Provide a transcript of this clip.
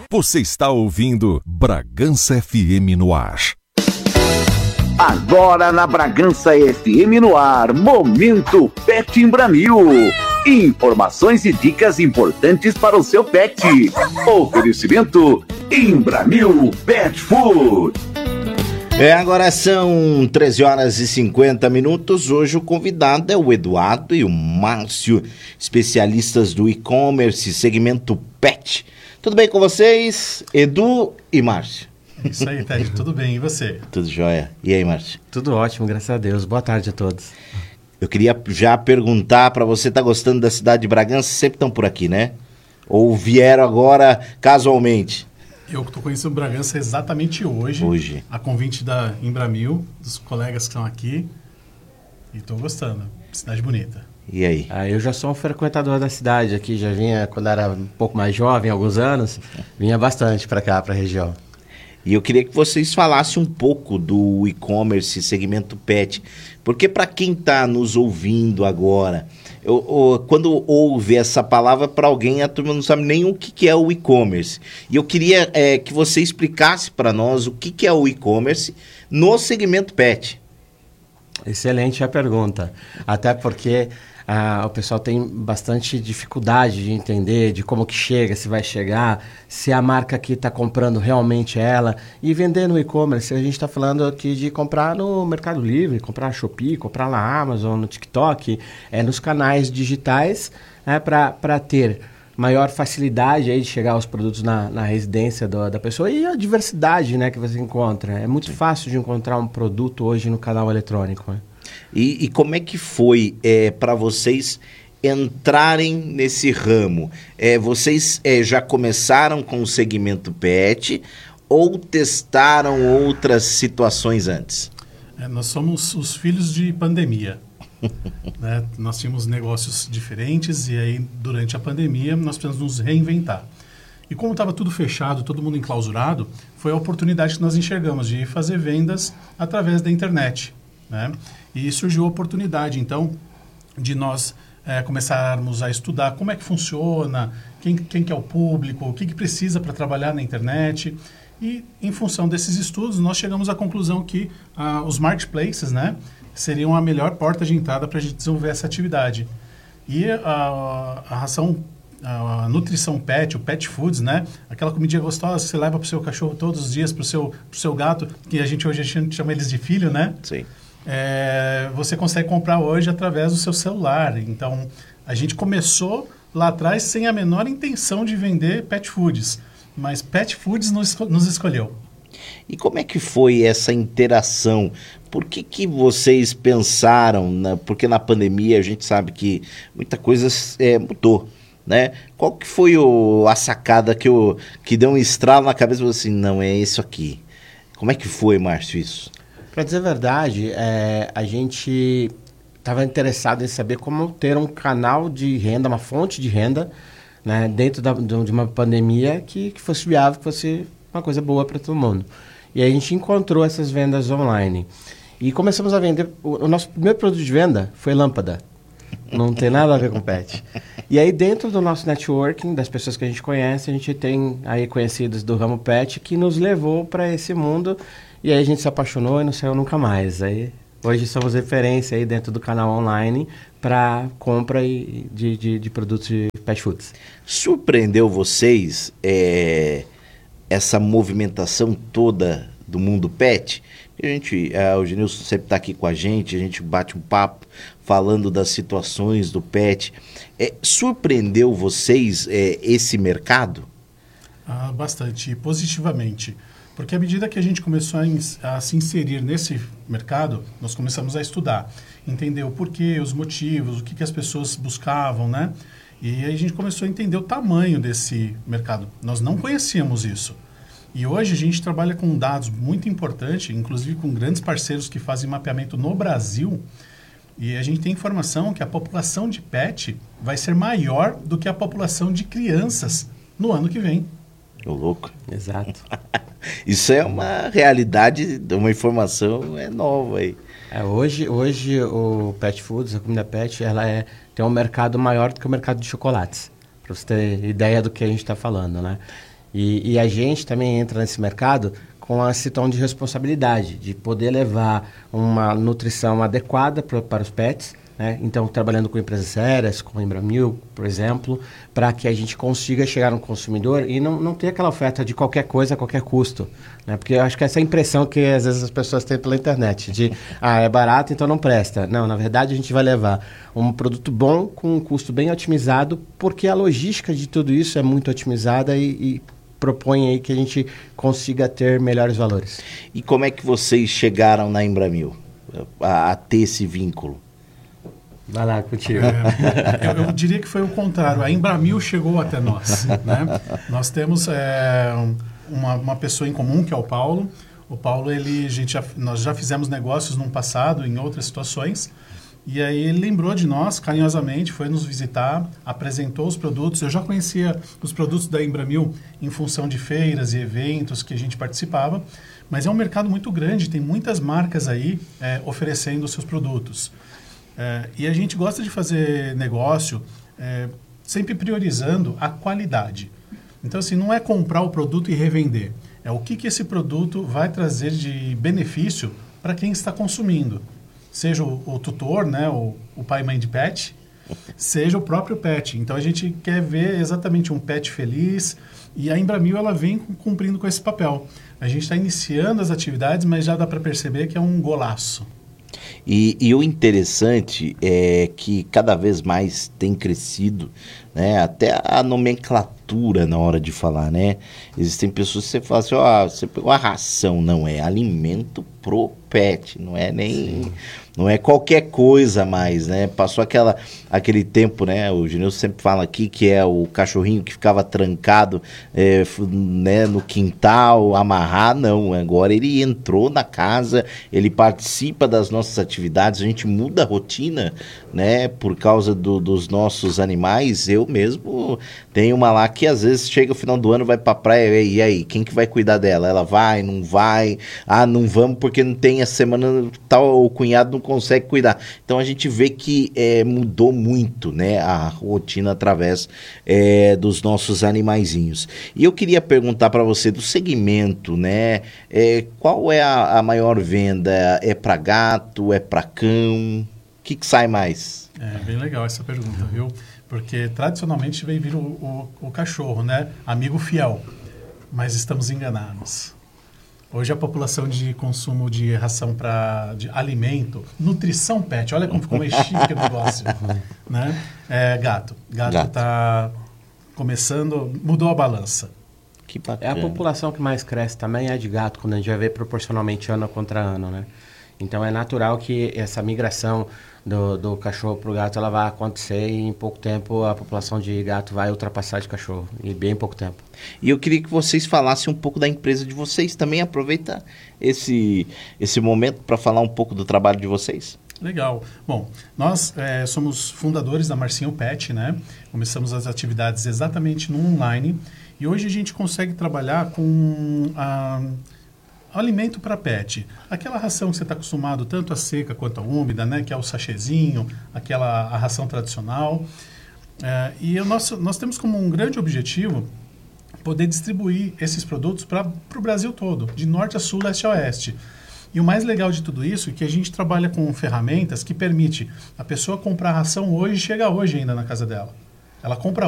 Você está ouvindo Bragança FM no ar. Agora na Bragança FM no ar, Momento Pet Imbramil. Informações e dicas importantes para o seu pet. Oferecimento Imbramil Pet Food. Agora são 13 horas e 50 minutos. Hoje o convidado é o Eduardo e o Márcio, especialistas do e-commerce, segmento pet. Tudo bem com vocês, Edu e Márcio? Isso aí, Ted, tudo bem, e você? Tudo jóia. E aí, Márcio? Tudo ótimo, graças a Deus. Boa tarde a todos. Eu queria já perguntar para você, tá gostando da cidade de Bragança? Sempre estão por aqui, né? Ou vieram agora casualmente? Eu estou conhecendo Bragança exatamente hoje. A convite da Imbramil, dos colegas que estão aqui. E estou gostando. Cidade bonita. E aí? Eu já sou um frequentador da cidade aqui, já vinha quando era um pouco mais jovem, alguns anos, vinha bastante para cá, para a região. E eu queria que vocês falassem um pouco do e-commerce, segmento pet, porque para quem está nos ouvindo agora, quando ouve essa palavra para alguém, a turma não sabe nem o que é o e-commerce. E eu queria que você explicasse para nós o que é o e-commerce no segmento pet. Excelente a pergunta, até porque o pessoal tem bastante dificuldade de entender de como que chega, se vai chegar, se a marca que está comprando realmente é ela. E vender no e-commerce, a gente está falando aqui de comprar no Mercado Livre, comprar na Shopee, comprar na Amazon, no TikTok, nos canais digitais, para ter maior facilidade aí de chegar aos produtos na residência da pessoa e a diversidade, né, que você encontra. É muito fácil de encontrar um produto hoje no canal eletrônico, né? E como é que foi para vocês entrarem nesse ramo? Vocês já começaram com o segmento pet ou testaram outras situações antes? Nós somos os filhos de pandemia. Né? Nós tínhamos negócios diferentes e aí durante a pandemia nós precisamos nos reinventar. E como estava tudo fechado, todo mundo enclausurado, foi a oportunidade que nós enxergamos de fazer vendas através da internet, né? E surgiu a oportunidade, então, de nós começarmos a estudar como é que funciona, quem que é o público, o que precisa para trabalhar na internet. E, em função desses estudos, nós chegamos à conclusão que os marketplaces, né, seriam a melhor porta de entrada para a gente desenvolver essa atividade. E a nutrição pet, o pet foods, né, aquela comidinha gostosa que você leva para o seu cachorro todos os dias, para o seu gato, que a gente hoje chama eles de filho, né? Sim. Você consegue comprar hoje através do seu celular. Então, a gente começou lá atrás sem a menor intenção de vender pet foods, mas pet foods nos escolheu. E como é que foi essa interação? Por que vocês pensaram, porque na pandemia a gente sabe que muita coisa mudou, né? Qual que foi a sacada que deu um estralo na cabeça e falou assim, não, é isso aqui. Como é que foi, Márcio, isso? Para dizer a verdade, a gente estava interessado em saber como ter um canal de renda, uma fonte de renda, né, dentro de uma pandemia que fosse viável, que fosse uma coisa boa para todo mundo. E aí a gente encontrou essas vendas online. E começamos a vender. O nosso primeiro produto de venda foi lâmpada. Não tem nada a ver com pet. E aí dentro do nosso networking, das pessoas que a gente conhece, a gente tem aí conhecidos do ramo pet que nos levou para esse mundo. E aí a gente se apaixonou e não saiu nunca mais. Aí, hoje somos referência aí dentro do canal online para compra de produtos de pet foods. Surpreendeu vocês essa movimentação toda do mundo pet? O Genilson sempre está aqui com a gente bate um papo falando das situações do pet. Surpreendeu vocês esse mercado? Bastante, positivamente. Porque à medida que a gente começou a se inserir nesse mercado, nós começamos a estudar, entender o porquê, os motivos, o que as pessoas buscavam, né? E aí a gente começou a entender o tamanho desse mercado. Nós não conhecíamos isso. E hoje a gente trabalha com dados muito importantes, inclusive com grandes parceiros que fazem mapeamento no Brasil. E a gente tem informação que a população de pet vai ser maior do que a população de crianças no ano que vem. Ô, louco. Exato. Isso é uma realidade, uma informação nova aí. Hoje o pet foods, a comida pet, ela tem um mercado maior do que o mercado de chocolates, para você ter ideia do que a gente está falando, né? E a gente também entra nesse mercado com esse tom de responsabilidade, de poder levar uma nutrição adequada para os pets, né? Então, trabalhando com empresas sérias, como a Embramil, por exemplo, para que a gente consiga chegar no consumidor e não ter aquela oferta de qualquer coisa a qualquer custo, né? Porque eu acho que essa é a impressão que às vezes as pessoas têm pela internet, de, é barato, então não presta. Não, na verdade a gente vai levar um produto bom com um custo bem otimizado, porque a logística de tudo isso é muito otimizada e propõe aí que a gente consiga ter melhores valores. E como é que vocês chegaram na Embramil a ter esse vínculo? Vai lá, contigo. Eu diria que foi o contrário. A Embramil chegou até nós, né? Nós temos uma pessoa em comum, que é o Paulo. O Paulo, nós já fizemos negócios no passado, em outras situações. E aí ele lembrou de nós, carinhosamente, foi nos visitar, apresentou os produtos. Eu já conhecia os produtos da Embramil em função de feiras e eventos que a gente participava. Mas é um mercado muito grande, tem muitas marcas aí oferecendo os seus produtos. E a gente gosta de fazer negócio sempre priorizando a qualidade. Então, assim, não é comprar o produto e revender. É o que esse produto vai trazer de benefício para quem está consumindo. Seja o tutor, né, o pai e mãe de pet, seja o próprio pet. Então, a gente quer ver exatamente um pet feliz e a Embramil ela vem cumprindo com esse papel. A gente está iniciando as atividades, mas já dá para perceber que é um golaço. E o interessante é que cada vez mais tem crescido, né, até a nomenclatura na hora de falar, né? Existem pessoas que você fala assim, você pegou a ração, não é alimento pro pet, não é nem... Não é qualquer coisa mais, né? Passou aquele tempo, né? O Genilson sempre fala aqui que é o cachorrinho que ficava trancado né, no quintal, amarrar. Não, agora ele entrou na casa, ele participa das nossas atividades, a gente muda a rotina, né? Por causa dos nossos animais. Eu mesmo tenho uma lá que às vezes chega o final do ano, vai pra praia, e aí, quem que vai cuidar dela? Ela vai, não vai? Não vamos porque não tem a semana, tal, o cunhado não consegue cuidar. Então a gente vê que mudou muito, né, a rotina através dos nossos animaizinhos. E eu queria perguntar para você do segmento, né, qual é a maior venda? É para gato? É para cão? O que sai mais? É bem legal essa pergunta, viu? Porque tradicionalmente veio vir o cachorro, né, amigo fiel, mas estamos enganados. Hoje a população de consumo de ração de alimento, nutrição pet, olha como ficou mais chique o negócio, né? Gato. Gato está começando, mudou a balança. Que bacana. A população que mais cresce também é de gato, quando a gente vai ver proporcionalmente ano contra ano, né? Então é natural que essa migração do cachorro para o gato ela vai acontecer e em pouco tempo a população de gato vai ultrapassar de cachorro, em bem pouco tempo. E eu queria que vocês falassem um pouco da empresa de vocês também, aproveita esse momento para falar um pouco do trabalho de vocês. Legal. Bom, nós somos fundadores da Marcinho Pet, né? Começamos as atividades exatamente no online e hoje a gente consegue trabalhar com alimento para pet. Aquela ração que você está acostumado, tanto a seca quanto a úmida, né? Que é o sachêzinho, a ração tradicional. E nós temos como um grande objetivo poder distribuir esses produtos para o Brasil todo, de norte a sul, leste a oeste. E o mais legal de tudo isso é que a gente trabalha com ferramentas que permite a pessoa comprar a ração hoje e chega hoje ainda na casa dela. Ela compra